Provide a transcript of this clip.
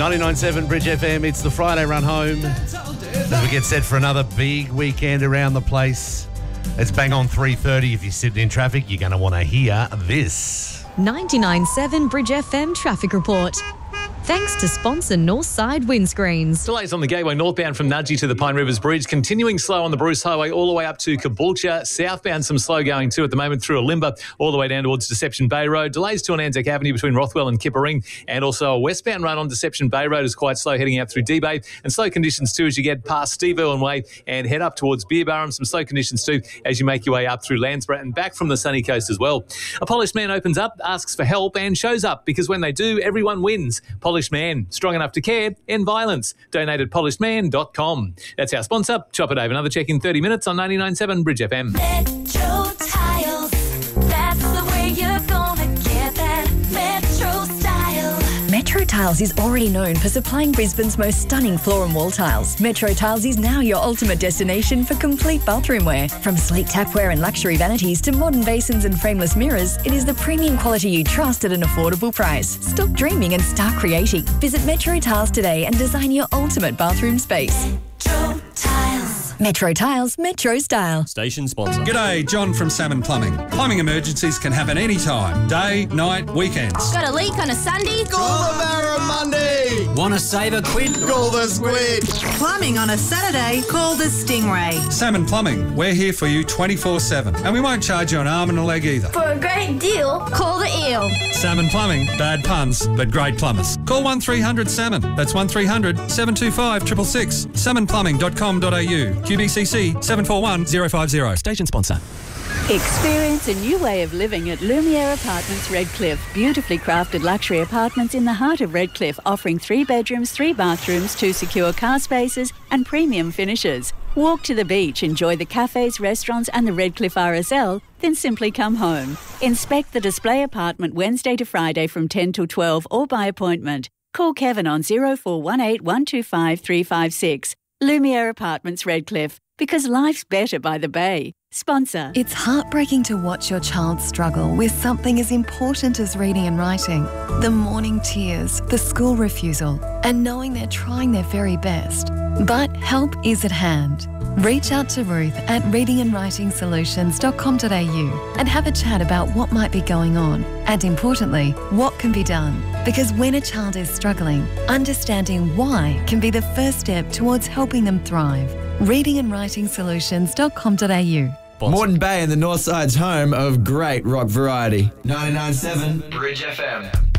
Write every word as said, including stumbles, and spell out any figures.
ninety-nine point seven Bridge F M, it's the Friday run home. As we get set for another big weekend around the place. It's bang on three thirty. If you're sitting in traffic, you're going to want to hear this. ninety-nine point seven Bridge F M traffic report. Thanks to sponsor Northside Windscreens. Delays on the Gateway northbound from Nudgee to the Pine Rivers Bridge, continuing slow on the Bruce Highway all the way up to Caboolture. Southbound some slow going too at the moment through Alimba all the way down towards Deception Bay Road. Delays to on Anzac Avenue between Rothwell and Kippa-Ring, and also a westbound run on Deception Bay Road is quite slow heading out through D-Bay, and slow conditions too as you get past Steve Irwin Way and head up towards Beerburrum. Some slow conditions too as you make your way up through Landsborough and back from the sunny coast as well. A polished man opens up, asks for help and shows up, because when they do, everyone wins. Polished Man, strong enough to care, end violence. Donate at polished man dot com. That's our sponsor. Chop it over. Another check in thirty minutes on ninety-nine point seven Bridge F M. Metro Tiles. That's the way you're gonna get that Metro style. Metro Tiles is already known for supplying Brisbane's most stunning floor and wall tiles. Metro Tiles is now your ultimate destination for complete bathroom wear. From sleek tapware and luxury vanities to modern basins and frameless mirrors, it is the premium quality you trust at an affordable price. Stop dreaming and start creating. Visit Metro Tiles today and design your ultimate bathroom space. Metro Tiles. Metro Tiles, Metro style. Station sponsor. G'day, John from Salmon Plumbing. Plumbing emergencies can happen anytime. Day, night, weekends. Got a leak on a Sunday? Call the Barramundi. Want to save a quid? Call the Squid. Plumbing on a Saturday? Call the Stingray. Salmon Plumbing. We're here for you twenty-four seven. And we won't charge you an arm and a leg either. For a great deal, call the Eel. Salmon Plumbing. Bad puns, but great plumbers. Call one three hundred salmon. That's one three hundred seven two five six six six. salmon plumbing dot com dot a u. Q B C C seven four one zero five zero. Station sponsor. Experience a new way of living at Lumiere Apartments Redcliffe. Beautifully crafted luxury apartments in the heart of Redcliffe, offering three bedrooms, three bathrooms, two secure car spaces and premium finishes. Walk to the beach, enjoy the cafes, restaurants and the Redcliffe R S L, then simply come home. Inspect the display apartment Wednesday to Friday from ten till twelve or by appointment. Call Kevin on zero four one eight one two five three five six. Lumiere Apartments Redcliffe, because life's better by the bay. Sponsor. It's heartbreaking to watch your child struggle with something as important as reading and writing. The morning tears, the school refusal, and knowing they're trying their very best. But help is at hand. Reach out to Ruth at reading and writing solutions dot com dot a u and have a chat about what might be going on and, importantly, what can be done. Because when a child is struggling, understanding why can be the first step towards helping them thrive. reading and writing solutions dot com dot a u. Moreton Bay and the North Side's home of great rock variety. ninety-nine point seven Bridge F M.